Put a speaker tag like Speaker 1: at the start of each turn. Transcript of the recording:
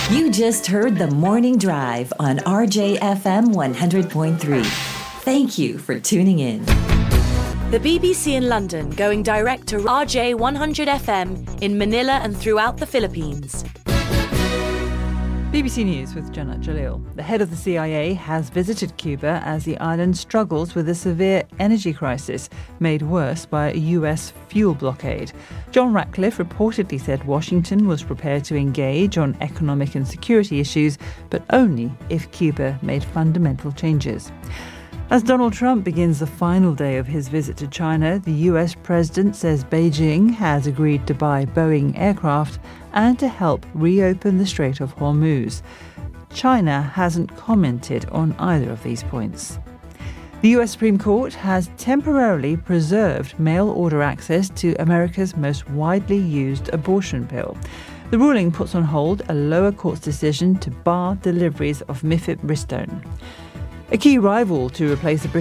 Speaker 1: You just heard The Morning Drive on RJFM 100.3. Thank you for tuning in.
Speaker 2: The BBC in London going direct to RJ 100 FM in Manila and throughout the Philippines.
Speaker 3: BBC News with Jannat Jalil. The head of the CIA has visited Cuba as the island struggles with a severe energy crisis made worse by a US fuel blockade. John Ratcliffe reportedly said Washington was prepared to engage on economic and security issues, but only if Cuba made fundamental changes. As Donald Trump begins the final day of his visit to China, the US president says Beijing has agreed to buy Boeing aircraft and to help reopen the Strait of Hormuz. China hasn't commented on either of these points. The US Supreme Court has temporarily preserved mail-order access to America's most widely used abortion pill. The ruling puts on hold a lower court's decision to bar deliveries of mifepristone. A key rival to replace the British